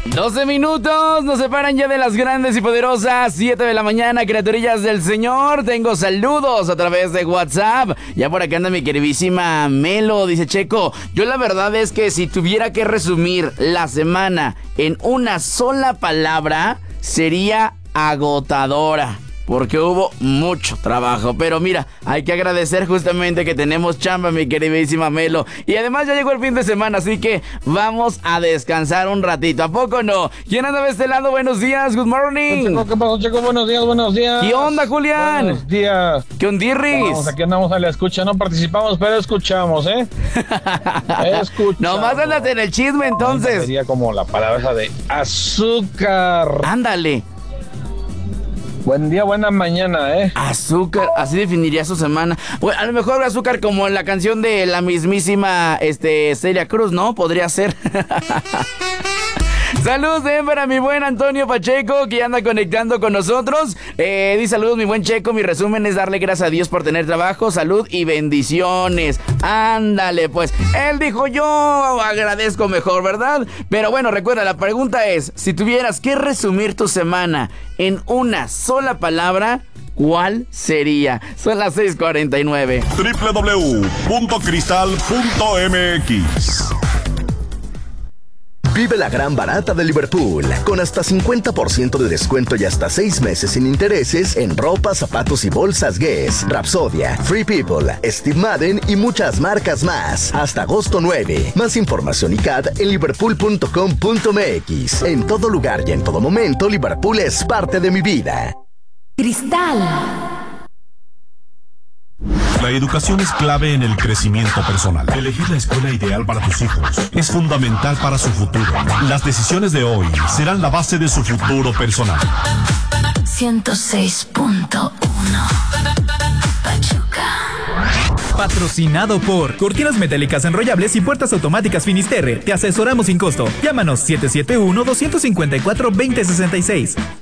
12 minutos nos separan ya de las grandes y poderosas 7 de la mañana, criaturillas del Señor. Tengo saludos a través de WhatsApp. Ya por acá anda mi queridísima Melo. Dice: Checo, yo la verdad es que si tuviera que resumir la semana en una sola palabra, sería agotadora, porque hubo mucho trabajo. Pero mira, hay que agradecer justamente que tenemos chamba, mi queridísima Melo. Y además ya llegó el fin de semana, así que vamos a descansar un ratito. ¿A poco no? ¿Quién anda de este lado? Buenos días, good morning. Checo, ¿qué pasó, Checo? Buenos días, buenos días. ¿Qué onda, Julián? Buenos días. ¿Qué ondirris? Vamos, aquí andamos a la escucha. No participamos, pero escuchamos, ¿eh? Escuchamos. Nomás andas en el chisme, entonces. Sería como la palabra esa de azúcar. Ándale. Buen día, buena mañana, ¿eh? Azúcar, así definiría su semana. Bueno, a lo mejor azúcar como en la canción de la mismísima Celia Cruz, ¿no? Podría ser. Saludos para mi buen Antonio Pacheco, que anda conectando con nosotros. Dice: saludos, mi buen Checo. Mi resumen es darle gracias a Dios por tener trabajo, salud y bendiciones. Ándale, pues. Él dijo: yo agradezco mejor, ¿verdad? Pero bueno, recuerda, la pregunta es: si tuvieras que resumir tu semana en una sola palabra, ¿cuál sería? Son las 6:49. www.cristal.mx. Vive la gran barata de Liverpool, con hasta 50% de descuento y hasta 6 meses sin intereses en ropa, zapatos y bolsas Guess, Rapsodia, Free People, Steve Madden y muchas marcas más. Hasta agosto 9. Más información y CAT en liverpool.com.mx. En todo lugar y en todo momento, Liverpool es parte de mi vida. Cristal. La educación es clave en el crecimiento personal. Elegir la escuela ideal para tus hijos es fundamental para su futuro. Las decisiones de hoy serán la base de su futuro personal. 106.1 Pachuca. Patrocinado por Cortinas Metálicas Enrollables y Puertas Automáticas Finisterre. Te asesoramos sin costo. Llámanos 771-254-2066.